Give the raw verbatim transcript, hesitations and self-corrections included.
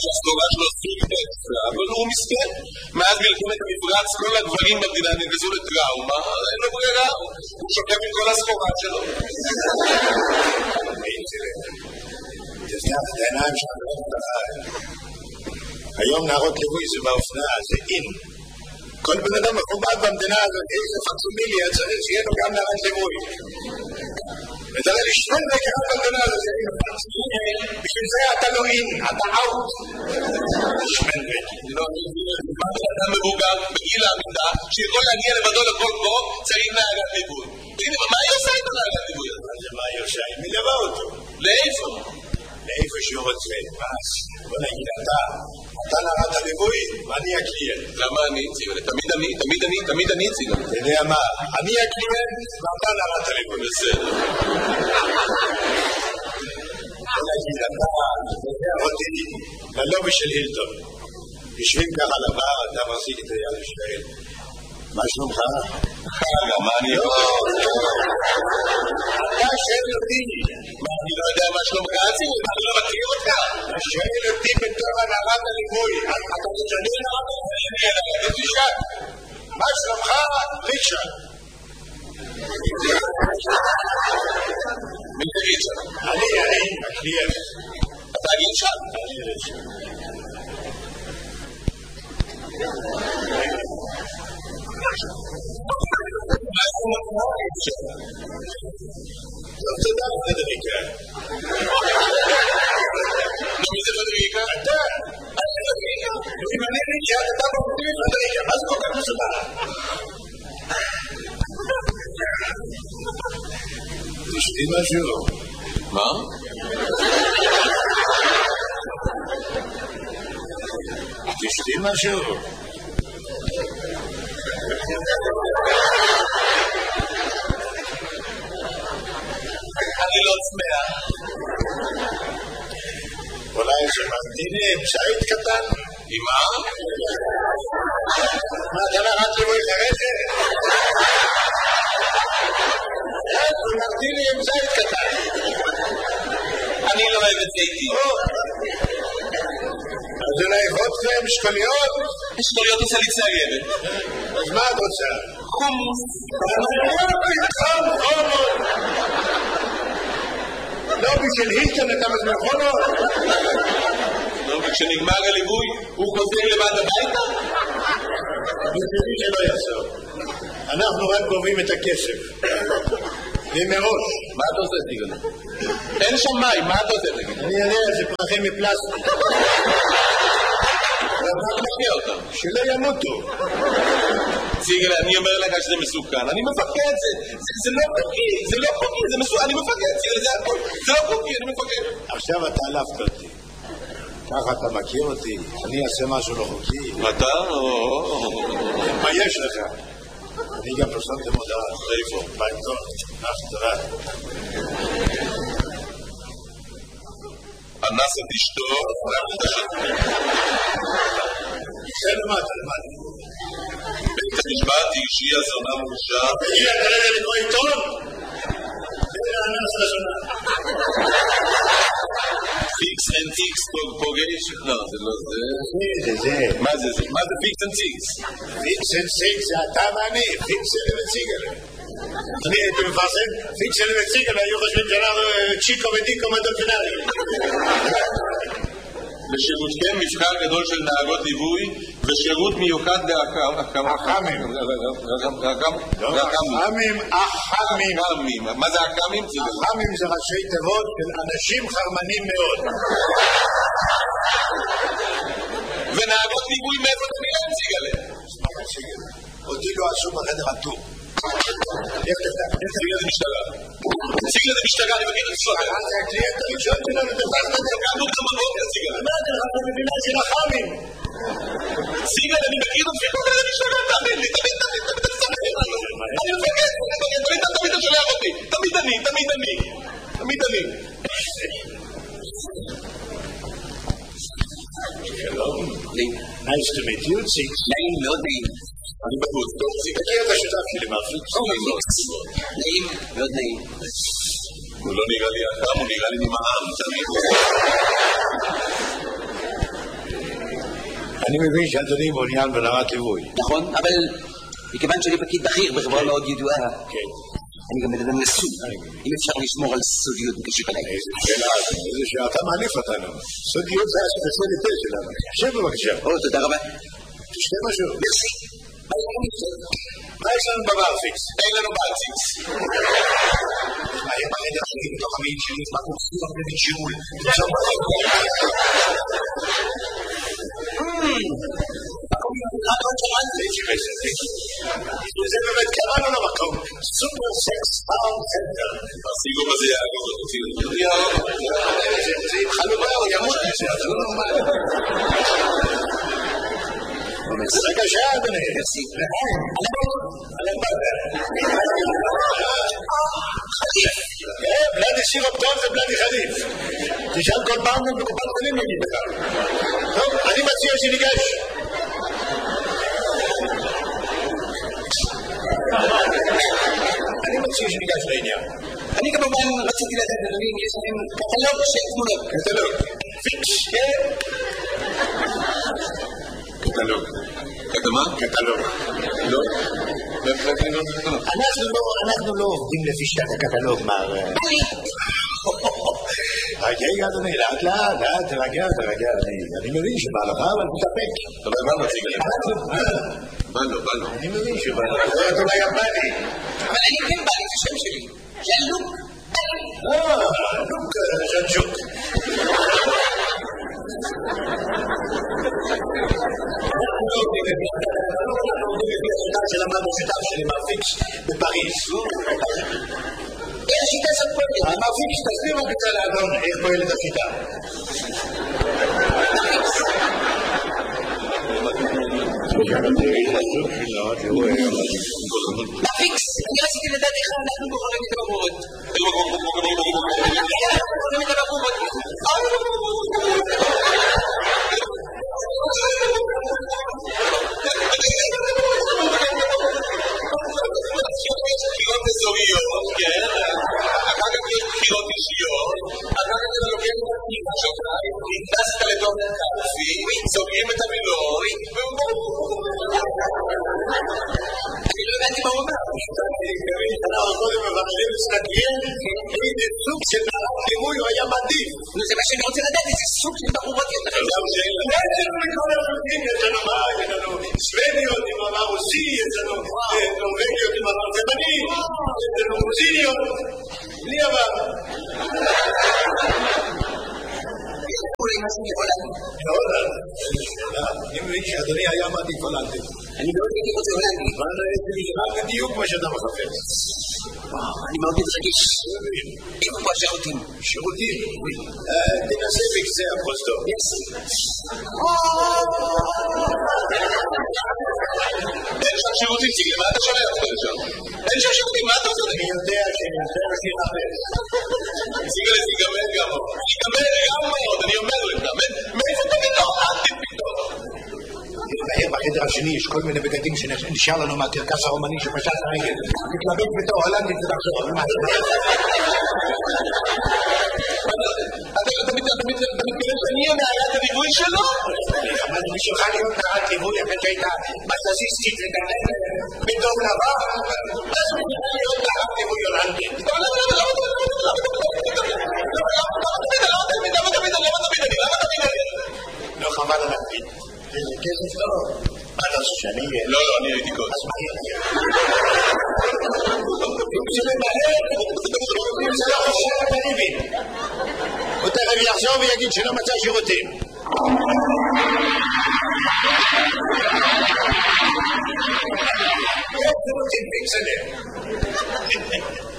שהסגורה שלו סוג אבל הוא מסכן. מאז מלחמת המפרץ כל הגברים במדינה נגזו לטראומה, אין לו ברירה, הוא שוקם עם כל הסחורה שלו. תסתף את העיניים שלך. היום נערות ליווי זה באופנה, זה אין. כל בן אדם מכובד במדינה הזאת, איזה פקסומיליה צריך שיהיה לו גם נערת ליווי. ותראה לי שני דקה במדינה הזאת, בשביל זה אתה לא אין, אתה אאוט. שמן דקה. לא, אתה מבוגר בגיל העמידה, שיכול להגיע לבדו לכל קרוב, צריך נערת ליווי. מה היא עושה את הנערת ליווי? מה היא עושה? היא מלווה אותו. לאיפה? לאיפה שהוא רוצה. בוא נגיד, אתה, אתה נערת הליווי, ואני הקליינט. למה אני ציון? תמיד אני, תמיד אני, תמיד אני ציון. אתה יודע מה? אני הקליינט, ואתה נערת הליווי. בסדר. בוא נגיד, אתה, אתה אותי, ללובי של הילטון. יושבים ככה לבר, אתה מחזיק את היד ישראל. מה שלומך? חגה, מה אני לא... אתה שואל אותי. מה, אני לא יודע מה שלומך ציון? אני לא מכיר אותך. אתה שואל אותי בתור הנערת הליווי. אתה תשאלי נערת הליווי. אני תשאל. מה שלומך? ריצ'רד. מי זה ריצ'רד? אני, אני, הקליינט. אתה ריצ'רד? אני ריצ'רד. מה זה מטרה ריצ'רד? טוב, תודה, פדריקה. מי זה פדריקה? אתה. אני פדריקה. אם אני ריצ'רד, אתה מפתיע את פדריקה. מה זה כל כך מסובך? תשתי משהו. מה? תשתי משהו. אני לא צמאה. אולי שמנתיני עם שעית קטן? עם מה? מה, אתה נערת ליווי חרשת? שמנתיני עם שעית קטן. אני לא אוהב את זיתי. אז אולי חודכם שקוליות? שקוליות עושה לי צגרת. אז מה את רוצה? חומוס. חום, חומות. לא בשביל הילטון אתה מזמן חומות? לא, וכשנגמר הליווי הוא חוזר לבד הביתה? בשבילי שלא יעשור. אנחנו רק גובים את הכסף. ומראש. מה אתה עושה, סיגל? אין שם מים, מה אתה עושה, תגיד? אני יודע, זה פרחים מפלסטיק. אתה מכיר אותם. שלא ימותו. סיגל, אני אומר לך שזה מסוכן. אני מפחד, זה לא חוקי, זה לא חוקי, זה מסוכן. אני מפחד, סיגל, זה הכל. זה לא חוקי, אני מפחד. עכשיו אתה עלפת אותי. ככה אתה מכיר אותי. אני אעשה משהו לא חוקי. אתה? מה יש לך? אני גם פרסמתם הודעה. איפה? בעיתון. אך תודה. אנס את אשתו, זה למטה, למטה. בית המשפט שהיא הזונה מורשה. תגיד, אתה לא יודע לקרוא עיתון? זה אנס לזונה. פיקס אנד טיקס פוגש? לא, זה לא זה. זה, זה. מה זה זה? מה זה פיקס אנד טיקס? פיקס אנד טיקס זה אתה ואני. פיקס אנד וציגל. אני הייתי מפרסם, פיקס אנד וציגל היו חושבים שאנחנו צ'יקו ודיקו מדולפינרי. לשירותכם מבחר גדול של נהגות ליווי ושירות מיוחד לאח"מים. אח"מים. אח"מים, אח"מים. מה זה אח"מים? אח"מים זה ראשי תיבות של אנשים חרמנים מאוד. ונהגות ליווי מאיפה אתה נראה ציגלה? אותי לא עשו בחדר הטור. ציגלה זה משטרה. ציגלה זה משטרה, אני מכיר את הסוהר. זה הקליינט הראשון שלנו, תפסת את זה. קמנו גם בבוקר, ציגלה. מה אתה לך במדינה של אח"מים? ציגלה, אני מכיר את הסוהר, זה משטרה, תאמין לי, תמיד, תמיד, תמיד, אני סמכיר. אני מפקד, תמיד, תמיד אתה שולח אותי. תמיד אני, תמיד אני. תמיד אני. שלום. Nice to meet you, Six. נעים, מאוד נעים. אני בחוץ, טוב, Six. תכיר את השותף שלי, מרפיק. נעים, מאוד נעים. הוא לא נראה לי אדם, הוא נראה לי נמעם, תמיד. אני מבין שאדוני מעוניין ברמת ליווי. נכון, אבל מכיוון שאני פקיד בכיר בחברה מאוד ידועה, אני גם מדבר נשוי. אם אפשר לשמור על סודיות בקשר אליי. איזה שאלה, איזה שאלה, אתה מעליף אותנו. סודיות זה הספציאליטה שלנו. שב בבקשה. או, תודה רבה. תשתה משהו. מרסי. מה יש לנו בבר פיקס? אין לנו בר פיקס. היה ברגע שלי בתוך המעיל שלי, מה קורסים הרבה בג'יול? זה באמת קראנו למקום סופר סקס פאונד סנטר. הסיגום הזה יעגוב אותי. זה עם חלובה או ימות זה לא נורמלי. רגע שעה אדוני. בלדי סירופ טוב ובלדי חליף. תשאל כל פעם בקופת חולים יגיד לך. טוב, אני מציע שניגש. אני מציע שניגש לעניין. אני כמובן רציתי לדעת אדוני אם יש להם קטלוג של תמונות. קטלוג. פיקס. קטלוג. קטמה? קטלוג. לא. אנחנו לא עובדים לפי שיטת הקטלוג, מר... רגע, אדוני, לאט לאט, לאט, תרגע, תרגע, אני מבין שבא לך, אבל תתאפק. אבל מה מציג לי? בא לו, בא לו. אני מבין שבא לך. זה אולי גם בא לי. אבל אני כן בא לי, זה שם שלי. זה לוק. אה, לוק, ז'נצ'וק. שלמדנו שיטה שלי מהפיקס בפריז. איך השיטה הזאת פועלת? המאפיקס, תסביר בבקשה לאדון איך פועלת השיטה. מפיקס, אני רציתי לדעת איך אנחנו בוחרים את הבחורות. אנחנו בוחרים את הבחורות. בחירות אזוריות, כן, אחר כך יש בחירות אישיות, אחר כך אתה לוקח את הפנימה שלך, נכנסת לתוך קלפי, סוגרים את המילוי, אני לא הבנתי מה הוא אומר. אנחנו קודם מבחרים מסתכלים איזה סוג של מערך ליווי הוא היה מעדיף. זה מה שאני רוצה לדעת, איזה סוג של בחורות יש לכם. יש לנו מכל הסוגים, יש לנו מה, יש לנו שוודיות עם עבר רוסי, יש לנו נורווגיות עם עבר תימני, יש לנו רוסיניות, בלי עבר. אולי משהו להולנד. להולנד? אני מבין שאדוני היה מעדיף הולנדים. אני מאוד הייתי רוצה הולנדי. מה בדיוק מה שאתה מחפש? אני מאוד מתרגש. איפה פה השירותים? שירותים? תנסה בקצה הפרוזדור. אין שם שירותים, ציגלי, מה אתה שומע אותך לשם? אין שם שירותים, מה אתה עושה? אני יודע שננסה להשאיר חפש. ציגלי, ציגמל גם מאוד. ציגמל גם מאוד, אני אומר לך. מאיפה אתה פתאום? אל תפתאום. בחדר השני יש כל מיני בגדים שנשאר לנו מהקרקס הרומני שפשט הרגל. מתלבט בתור הולנדית ותחזור. אתה מתכוון שאני אהיה נערת הליווי שלו? אבל בשבילך להיות נערת ליווי אחרי שהיית בססיסטית וגם בדום לבן. אז בשבילך להיות נערת ליווי הולנדית. למה תמיד? למה תמיד? למה תמיד? למה תמיד? למה תמיד? לא חבל על הכביד. איזה כסף טוב. מה אתה עושה שאני אהיה? לא, לא, אני הייתי קודם. אז מה יהיה? זה מהר, זה לא חושב את הריבים. הוא תכף יחזור ויגיד שלא מצא שירותים. יש שירותים פיקסלר.